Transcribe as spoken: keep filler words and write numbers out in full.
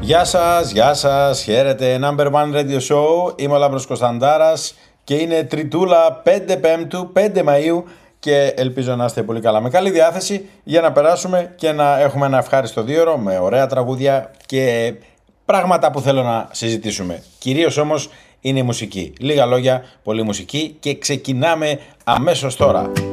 Γεια σας, γεια σας, χαίρετε, Number One Radio Show, είμαι ο Λάμπρος Κωνσταντάρας και είναι Τριτούλα πέντε Πέμπτου, πέντε Μαΐου και ελπίζω να είστε πολύ καλά, με καλή διάθεση για να περάσουμε και να έχουμε ένα ευχάριστο δίωρο με ωραία τραγούδια και πράγματα που θέλω να συζητήσουμε. Κυρίως όμως είναι η μουσική, λίγα λόγια, πολύ μουσική και ξεκινάμε αμέσως τώρα.